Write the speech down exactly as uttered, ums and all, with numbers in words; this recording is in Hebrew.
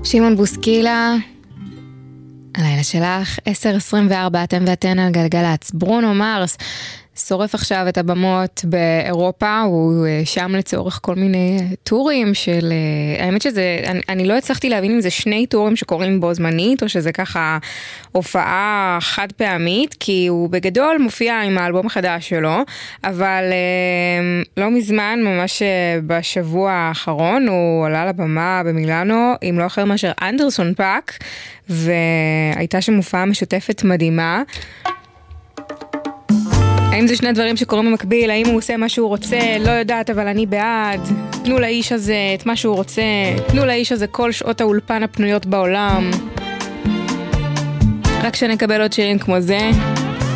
שמעון בוסקילה, הלילה שלך, עשר עשרים וארבע, אתם ואתן על גלגלצ. ברונו מרס שורף עכשיו את הבמות באירופה, הוא שם לצורך כל מיני טורים של, האמת שזה, אני, אני לא הצלחתי להבין אם זה שני טורים שקורים בו זמנית, או שזה ככה הופעה חד פעמית, כי הוא בגדול מופיע עם האלבום החדש שלו, אבל לא מזמן, ממש בשבוע האחרון, הוא עלה לבמה במילאנו, עם לא אחר מאשר אנדרסון פאק, והייתה שם הופעה משותפת מדהימה. האם זה שני דברים שקורים במקביל? האם הוא עושה מה שהוא רוצה? לא יודעת, אבל אני בעד. תנו לאיש הזה את מה שהוא רוצה. תנו לאיש הזה כל שעות האולפן הפנויות בעולם. רק שנקבל עוד שירים כמו זה.